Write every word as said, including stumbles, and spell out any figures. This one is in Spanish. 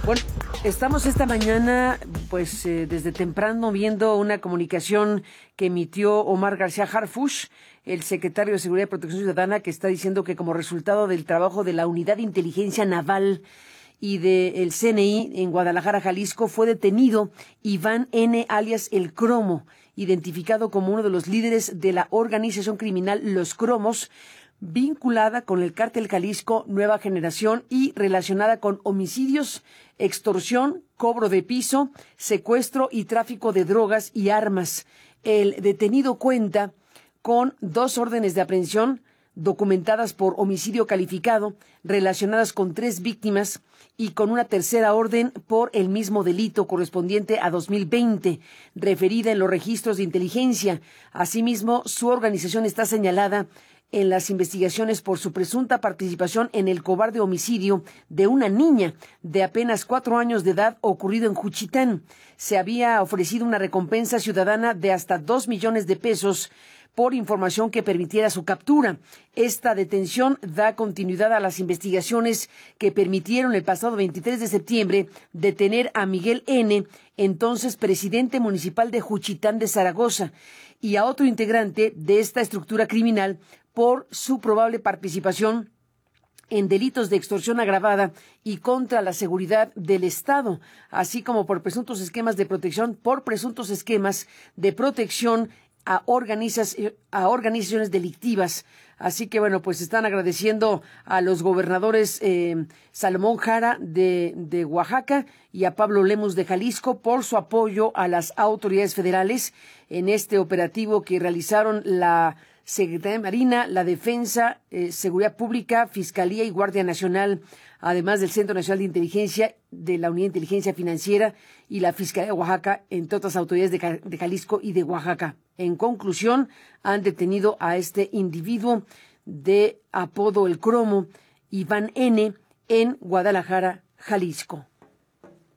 Bueno, estamos esta mañana, pues eh, desde temprano viendo una comunicación que emitió Omar García Harfuch, el secretario de Seguridad y Protección Ciudadana, que está diciendo que como resultado del trabajo de la Unidad de Inteligencia Naval y del C N I en Guadalajara, Jalisco, fue detenido Iván N., alias El Cromo, identificado como uno de los líderes de la organización criminal Los Cromos, vinculada con el Cártel Jalisco Nueva Generación y relacionada con homicidios, extorsión, cobro de piso, secuestro y tráfico de drogas y armas. El detenido cuenta con dos órdenes de aprehensión documentadas por homicidio calificado, relacionadas con tres víctimas, y con una tercera orden por el mismo delito correspondiente a dos mil veinte, referida en los registros de inteligencia. Asimismo, su organización está señalada en las investigaciones por su presunta participación en el cobarde homicidio de una niña de apenas cuatro años de edad ocurrido en Juchitán. Se había ofrecido una recompensa ciudadana de hasta dos millones de pesos por información que permitiera su captura. Esta detención da continuidad a las investigaciones que permitieron el pasado veintitrés de septiembre detener a Miguel N., entonces presidente municipal de Juchitán de Zaragoza, y a otro integrante de esta estructura criminal por su probable participación en delitos de extorsión agravada y contra la seguridad del Estado, así como por presuntos esquemas de protección, por presuntos esquemas de protección a, organizas, a organizaciones delictivas. Así que, bueno, pues están agradeciendo a los gobernadores eh, Salomón Jara de, de Oaxaca y a Pablo Lemus de Jalisco por su apoyo a las autoridades federales en este operativo que realizaron la Secretaría de Marina, la Defensa, eh, Seguridad Pública, Fiscalía y Guardia Nacional, además del Centro Nacional de Inteligencia, de la Unidad de Inteligencia Financiera y la Fiscalía de Oaxaca, entre otras autoridades de, de Jalisco y de Oaxaca. En conclusión, han detenido a este individuo de apodo El Cromo, Iván N., en Guadalajara, Jalisco.